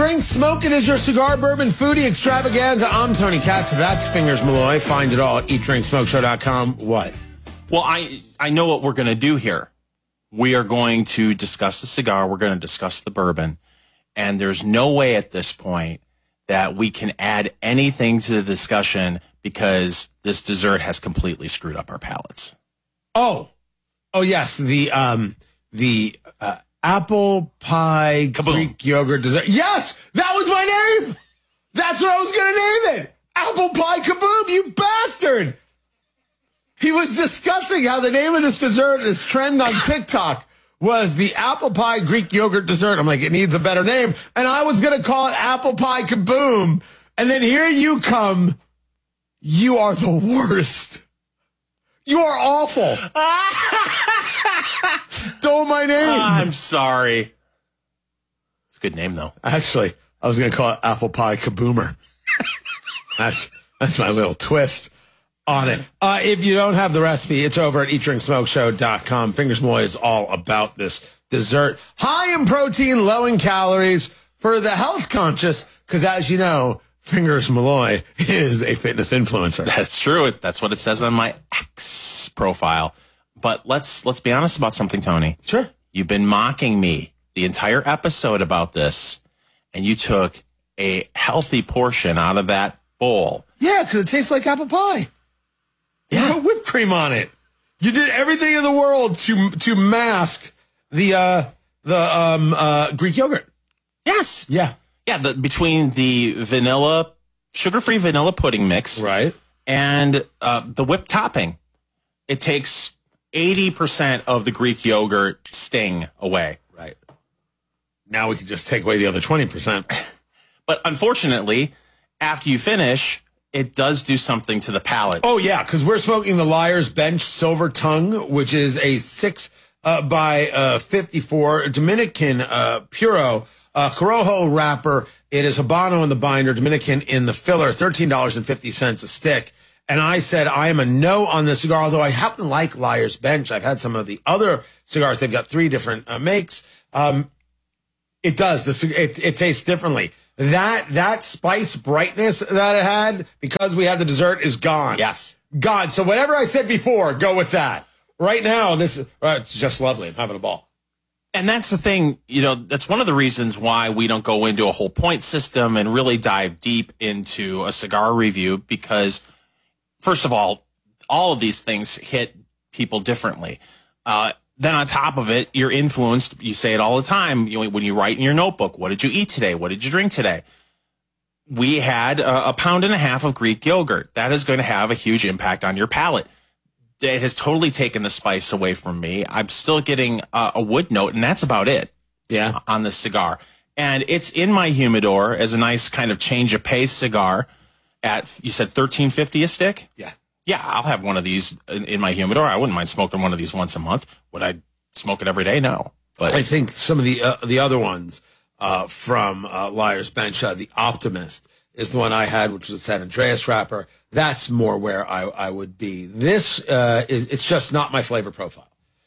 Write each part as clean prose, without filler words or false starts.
Drink Smoke. It is your cigar bourbon foodie extravaganza. I'm Tony Katz. That's Fingers Malloy. Find it all at eatdrinksmokeshow.com. What? Well, I know what we're going to do here. We are going to discuss the cigar. We're going to discuss the bourbon. And there's no way at this point that we can add anything to the discussion because this dessert has completely screwed up our palates. Oh, yes. The apple pie Kaboom. Greek yogurt dessert. Yes, that was my name. That's what I was going to name it. Apple pie kaboom, you bastard. He was discussing how the name of this dessert, this trend on TikTok, was the apple pie Greek yogurt dessert. I'm like, it needs a better name. And I was going to call it apple pie kaboom. And then here you come. You are the worst. You are awful. Stole my name. I'm sorry. It's a good name, though. Actually, I was going to call it apple pie kaboomer. That's my little twist on it. If you don't have the recipe, it's over at eatdrinksmokeshow.com. Fingers Malloy is all about this dessert. High in protein, low in calories for the health conscious, because as you know, Fingers Malloy is a fitness influencer. That's true. That's what it says on my X profile. But let's be honest about something, Tony. Sure. You've been mocking me the entire episode about this, and you took a healthy portion out of that bowl. Yeah, because it tastes like apple pie. Yeah. You put whipped cream on it. You did everything in the world to mask the Greek yogurt. Yes. Yeah. Yeah, between the sugar-free vanilla pudding mix, Right. and the whipped topping, it takes 80% of the Greek yogurt sting away. Right. Now we can just take away the other 20%. But unfortunately, after you finish, it does do something to the palate. Oh, yeah, because we're smoking the Liar's Bench Silver Tongue, which is a 6 by 54 Dominican Puro Corojo wrapper. It is Habano in the binder, Dominican in the filler, $13.50 a stick. And I said I am a no on this cigar, although I happen to like Liar's Bench. I've had some of the other cigars. They've got 3 different makes. It does. It tastes differently. That spice brightness that it had, because we had the dessert, is gone. Yes. Gone. So whatever I said before, go with that. Right now, it's just lovely. I'm having a ball. And that's the thing, that's one of the reasons why we don't go into a whole point system and really dive deep into a cigar review, because first of all of these things hit people differently. Then on top of it, you're influenced. You say it all the time when you write in your notebook, what did you eat today? What did you drink today? We had a pound and a half of Greek yogurt. That is going to have a huge impact on your palate. It has totally taken the spice away from me. I'm still getting a wood note, and that's about it. Yeah. On the cigar. And it's in my humidor as a nice kind of change of pace cigar at, you said $13.50 a stick? Yeah. Yeah, I'll have one of these in my humidor. I wouldn't mind smoking one of these once a month. Would I smoke it every day? No. But I think some of the other ones from Liar's Bench, the Optimist, is the one I had, which was a San Andreas wrapper. That's more where I would be. This it's just not my flavor profile.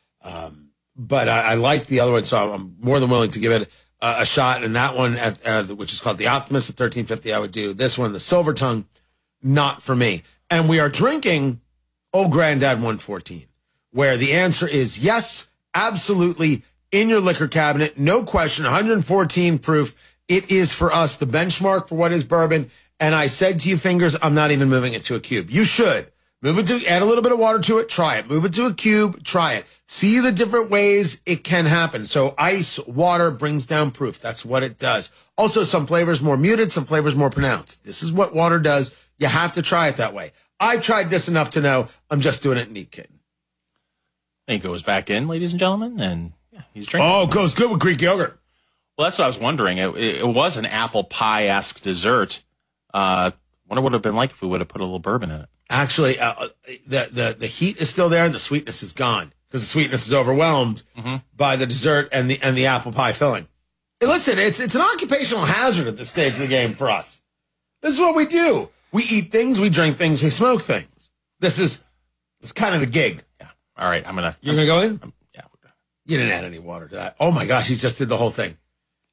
But I like the other one, so I'm more than willing to give it a shot. And that one, which is called the Optimist at $13.50, I would do. This one, the Silver Tongue, not for me. And we are drinking Old Grandad 114, where the answer is yes, absolutely, in your liquor cabinet, no question, 114 proof. It is for us the benchmark for what is bourbon. And I said to you, Fingers, I'm not even moving it to a cube. You should. Move it to, add a little bit of water to it, try it. Move it to a cube, try it. See the different ways it can happen. So ice, water brings down proof. That's what it does. Also, some flavors more muted, some flavors more pronounced. This is what water does. You have to try it that way. I tried this enough to know I'm just doing it neat, kid. he goes back in, ladies and gentlemen, and yeah, he's drinking. Oh, it goes good with Greek yogurt. Well, that's what I was wondering. It was an apple pie-esque dessert. Wonder what it would have been like if we would have put a little bourbon in it. Actually, the heat is still there and the sweetness is gone because the sweetness is overwhelmed by the dessert and the apple pie filling. Hey, listen, it's an occupational hazard at this stage of the game for us. This is what we do. We eat things, we drink things, we smoke things. This is kind of the gig. Yeah. All right, You're gonna go in? Yeah. You didn't add any water to that. Oh my gosh, he just did the whole thing.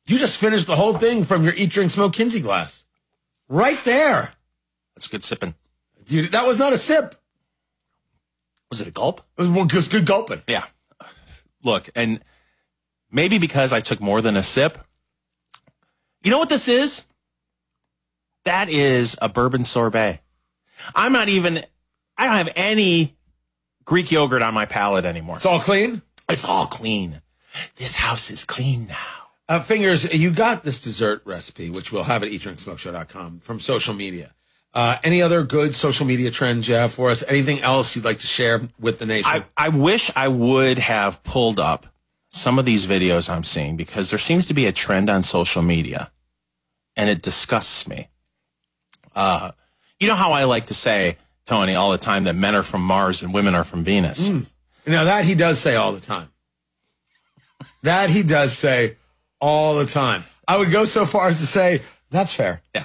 You just finished the whole thing from your Eat, Drink, Smoke Kinsey glass. Right there. That's good sipping. That was not a sip. Was it a gulp? It was good gulping. Yeah. Look, and maybe because I took more than a sip. You know what this is? That is a bourbon sorbet. I don't have any Greek yogurt on my palate anymore. It's all clean? It's all clean. This house is clean now. Fingers, you got this dessert recipe, which we'll have at eatdrinksmokeshow.com from social media. Any other good social media trends you have for us? Anything else you'd like to share with the nation? I wish I would have pulled up some of these videos I'm seeing, because there seems to be a trend on social media, and it disgusts me. You know how I like to say, Tony, all the time that men are from Mars and women are from Venus. Now, that he does say all the time. That he does say all the time. I would go so far as to say, that's fair. Yeah.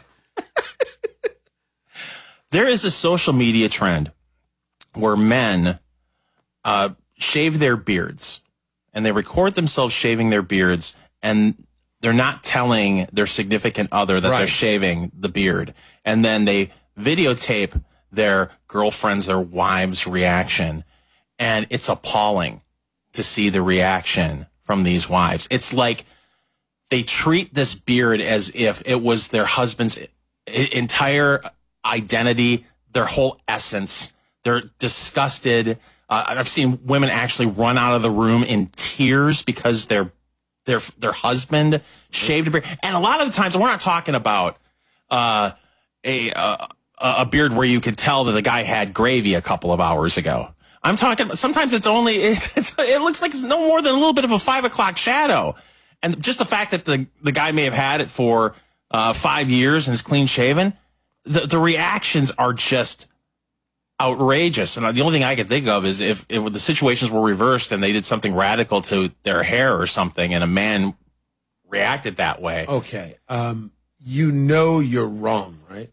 There is a social media trend where men shave their beards, and they record themselves shaving their beards, and they're not telling their significant other that they're shaving the beard. And then they videotape their girlfriend's, their wives' reaction. And it's appalling to see the reaction from these wives. It's like they treat this beard as if it was their husband's entire identity, their whole essence. They're disgusted. I've seen women actually run out of the room in tears because their husband shaved a beard. And a lot of the times, we're not talking about a beard where you could tell that the guy had gravy a couple of hours ago. I'm talking, sometimes it looks like it's no more than a little bit of a 5 o'clock shadow. And just the fact that the guy may have had it for 5 years and is clean shaven, the reactions are just outrageous. And the only thing I can think of is if the situations were reversed and they did something radical to their hair or something, and a man reacted that way. Okay. You know you're wrong, right?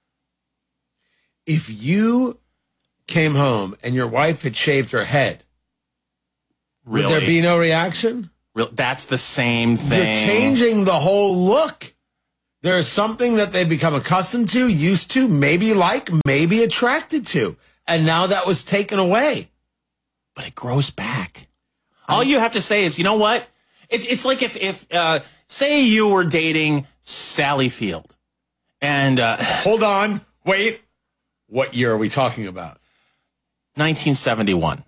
If you came home and your wife had shaved her head, Really? Would there be no reaction? That's the same thing. You're changing the whole look. There's something that they've become accustomed to, used to, maybe like, maybe attracted to. And now that was taken away. But it grows back. All you have to say is, you know what? It's like if say you were dating Sally Field. And hold on. Wait. What year are we talking about? 1971.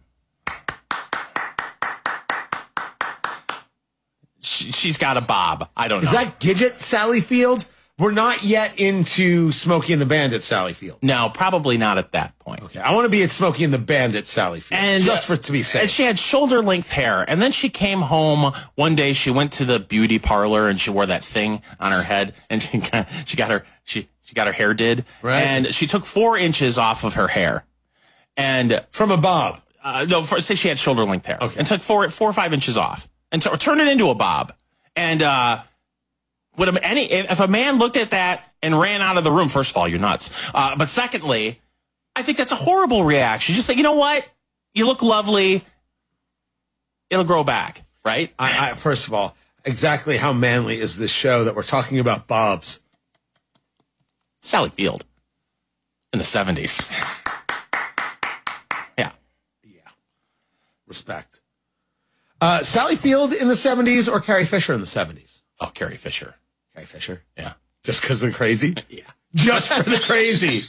She's got a bob. I don't know. Is that Gidget Sally Field? We're not yet into Smokey and the Bandit Sally Field. No, probably not at that point. Okay, I want to be at Smokey and the Bandit Sally Field, and just to be safe. And she had shoulder-length hair, and then she came home one day. She went to the beauty parlor, and she wore that thing on her head, and she got her hair did, right? And she took 4 inches off of her hair, and from a bob. Say she had shoulder-length hair, okay, and took 4 or 5 inches off, and turned it into a bob, and if a man looked at that and ran out of the room, first of all, you're nuts. But secondly, I think that's a horrible reaction. Just say, you know what? You look lovely. It'll grow back, right? First of all, exactly how manly is this show that we're talking about bobs? Sally Field in the 70s. Yeah. Yeah. Respect. Sally Field in the 70s or Carrie Fisher in the 70s? Oh, Carrie Fisher. Carrie Fisher? Yeah. Just because they're crazy? Yeah. Just for the crazy.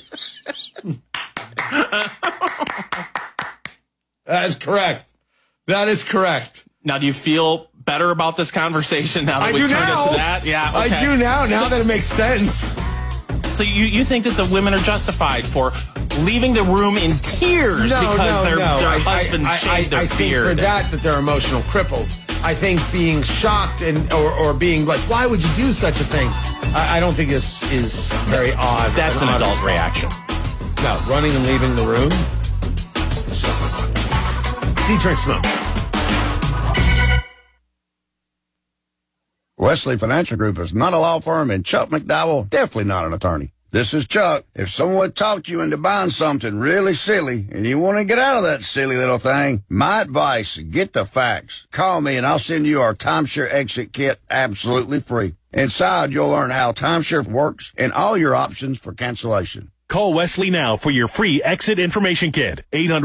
That is correct. That is correct. Now, do you feel better about this conversation now that we turned it to that? Yeah. Okay. I do now that it makes sense. So you think that the women are justified for leaving the room in tears because their husband shaved their beard? I think for that they're emotional cripples. I think being shocked or being like, why would you do such a thing? I don't think is very odd. That's an adult reaction. No, running and leaving the room. It's just Eat, Drink, Smoke. Wesley Financial Group is not a law firm, and Chuck McDowell definitely not an attorney. This is Chuck. If someone talked you into buying something really silly and you want to get out of that silly little thing, my advice, get the facts. Call me and I'll send you our timeshare exit kit absolutely free. Inside, you'll learn how timeshare works and all your options for cancellation. Call Wesley now for your free exit information kit.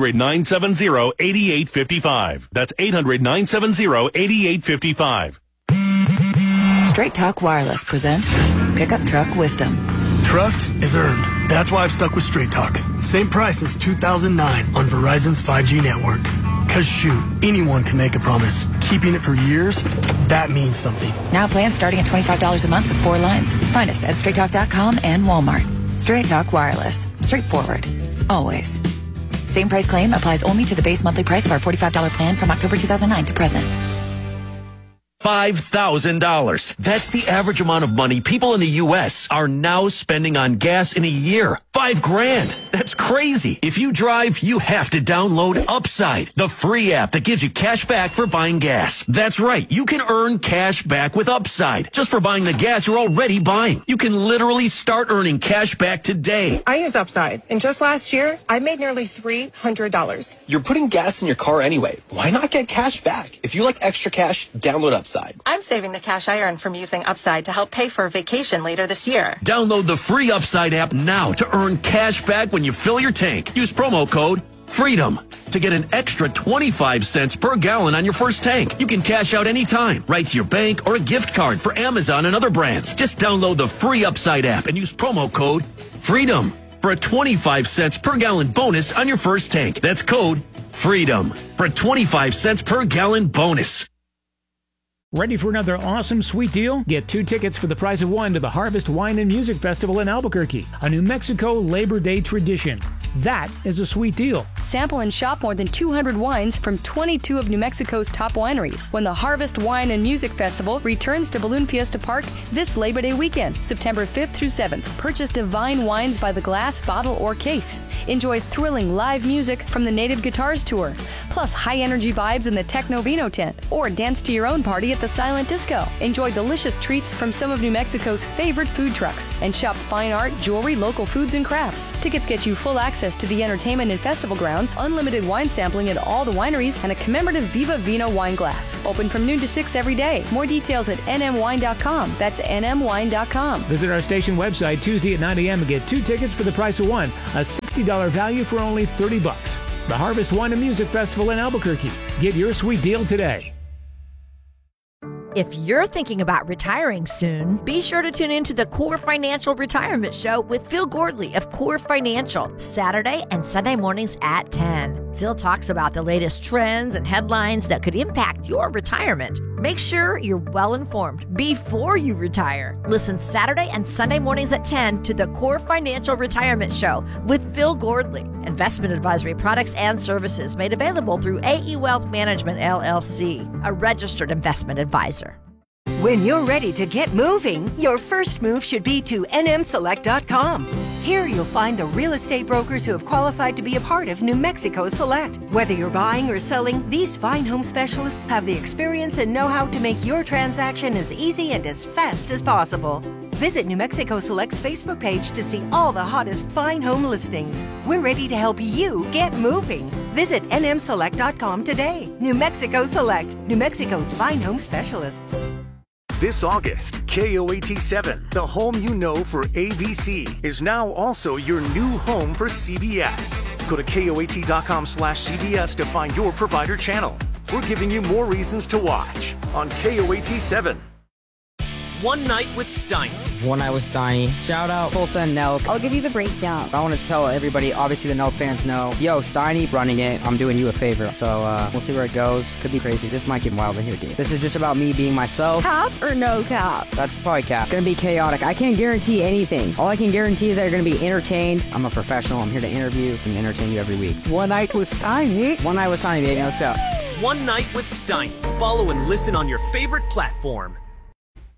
800-970-8855. That's 800-970-8855. Straight Talk Wireless presents Pickup Truck Wisdom. Trust is earned. That's why I've stuck with Straight Talk. Same price since 2009 on Verizon's 5G network. Cause shoot, anyone can make a promise. Keeping it for years, that means something. Now plans starting at $25 a month with 4 lines. Find us at straighttalk.com and Walmart. Straight Talk Wireless. Straightforward. Always. Same price claim applies only to the base monthly price of our $45 plan from October 2009 to present. $5,000. That's the average amount of money people in the U.S. are now spending on gas in a year. $5,000. That's crazy. If you drive, you have to download Upside, the free app that gives you cash back for buying gas. That's right. You can earn cash back with Upside just for buying the gas you're already buying. You can literally start earning cash back today. I use Upside, and just last year, I made nearly $300. You're putting gas in your car anyway. Why not get cash back? If you like extra cash, download Upside. I'm saving the cash I earn from using Upside to help pay for a vacation later this year. Download the free Upside app now to earn cash back when you fill your tank. Use promo code FREEDOM to get an extra 25 cents per gallon on your first tank. You can cash out anytime, right to your bank or a gift card for Amazon and other brands. Just download the free Upside app and use promo code FREEDOM for a 25 cents per gallon bonus on your first tank. That's code FREEDOM for a 25 cents per gallon bonus. Ready for another awesome sweet deal? Get 2 tickets for the price of 1 to the Harvest Wine and Music Festival in Albuquerque, a New Mexico Labor Day tradition. That is a sweet deal. Sample and shop more than 200 wines from 22 of New Mexico's top wineries when the Harvest Wine and Music Festival returns to Balloon Fiesta Park this Labor Day weekend, September 5th through 7th. Purchase divine wines by the glass, bottle, or case. Enjoy thrilling live music from the Native Guitars Tour, plus high-energy vibes in the Techno Vino tent, or dance to your own party at the Silent Disco. Enjoy delicious treats from some of New Mexico's favorite food trucks, and shop fine art, jewelry, local foods, and crafts. Tickets get you full access to the entertainment and festival grounds, unlimited wine sampling at all the wineries, and a commemorative Viva Vino wine glass. Open from noon to 6 every day. More details at nmwine.com. That's nmwine.com. Visit our station website Tuesday at 9 a.m. and get 2 tickets for the price of 1, a $60 value for only $30. The Harvest Wine and Music Festival in Albuquerque. Get your sweet deal today. If you're thinking about retiring soon, be sure to tune in to the Core Financial Retirement Show with Phil Gordley of Core Financial, Saturday and Sunday mornings at 10. Phil talks about the latest trends and headlines that could impact your retirement. Make sure you're well informed before you retire. Listen Saturday and Sunday mornings at 10 to the Core Financial Retirement Show with Phil Gordley. Investment advisory products and services made available through AE Wealth Management, LLC, a registered investment advisor. When you're ready to get moving, your first move should be to nmselect.com. Here you'll find the real estate brokers who have qualified to be a part of New Mexico Select. Whether you're buying or selling, these fine home specialists have the experience and know-how to make your transaction as easy and as fast as possible. Visit New Mexico Select's Facebook page to see all the hottest fine home listings. We're ready to help you get moving. Visit nmselect.com today. New Mexico Select, New Mexico's fine home specialists. This August, KOAT7, the home you know for ABC, is now also your new home for CBS. Go to KOAT.com/CBS to find your provider channel. We're giving you more reasons to watch on KOAT7. One Night with Steiny. One Night with Steiny. Shout out Tulsa and Nelk. I'll give you the breakdown. I want to tell everybody, obviously the Nelk fans know, yo, Steiny running it. I'm doing you a favor. So we'll see where it goes. Could be crazy. This might get wild in here, dude. This is just about me being myself. Cap or no cap? That's probably cap. It's going to be chaotic. I can't guarantee anything. All I can guarantee is that you're going to be entertained. I'm a professional. I'm here to interview and entertain you every week. One Night with Steiny. One Night with Steiny, baby. Let's go. One Night with Steiny. Follow and listen on your favorite platform.